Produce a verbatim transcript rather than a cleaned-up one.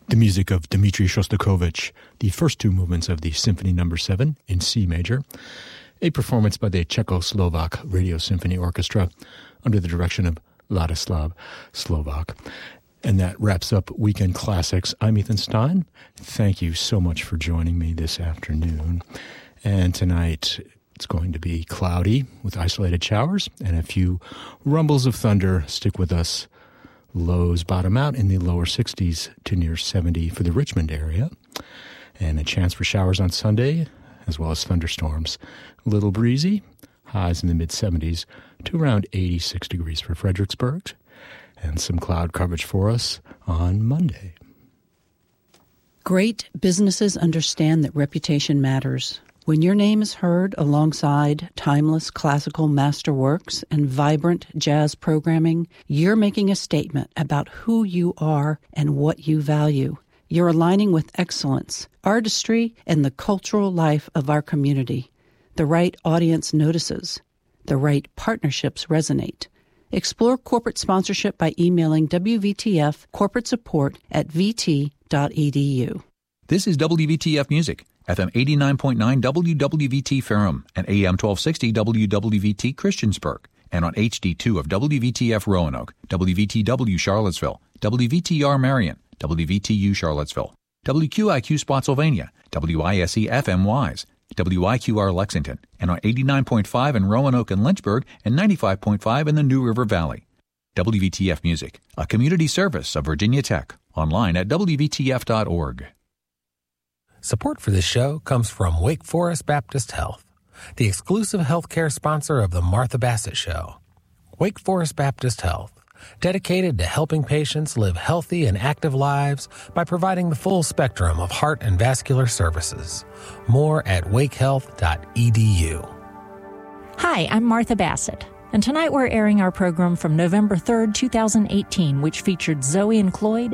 The music of Dmitri Shostakovich, the first two movements of the Symphony Number seven in C major, a performance by the Czechoslovak Radio Symphony Orchestra under the direction of Ladislav Slovak. And that wraps up Weekend Classics. I'm Ethan Stein. Thank you so much for joining me this afternoon. And tonight it's going to be cloudy with isolated showers and a few rumbles of thunder. Stick with us. Lows bottom out in the lower sixties to near seventy for the Richmond area. And a chance for showers on Sunday, as well as thunderstorms. A little breezy, highs in the mid-seventies to around eighty-six degrees for Fredericksburg. And some cloud coverage for us on Monday. Great businesses understand that reputation matters. When your name is heard alongside timeless classical masterworks and vibrant jazz programming, you're making a statement about who you are and what you value. You're aligning with excellence, artistry, and the cultural life of our community. The right audience notices. The right partnerships resonate. Explore corporate sponsorship by emailing W V T F corporate support at v t dot e d u. This is W V T F Music, F M eighty-nine point nine W W V T Ferrum and A M twelve sixty W W V T Christiansburg, and on H D two of W V T F Roanoke, W V T W Charlottesville, W V T R Marion, W V T U Charlottesville, W Q I Q Spotsylvania, W I S E F M Wise, W I Q R Lexington, and on eighty-nine point five in Roanoke and Lynchburg and ninety-five point five in the New River Valley. W V T F Music, a community service of Virginia Tech, online at w v t f dot org. Support for this show comes from Wake Forest Baptist Health, the exclusive healthcare sponsor of the Martha Bassett Show. Wake Forest Baptist Health, dedicated to helping patients live healthy and active lives by providing the full spectrum of heart and vascular services. More at wake health dot e d u. Hi, I'm Martha Bassett, and tonight we're airing our program from November third, two thousand eighteen, which featured Zoe and Cloyd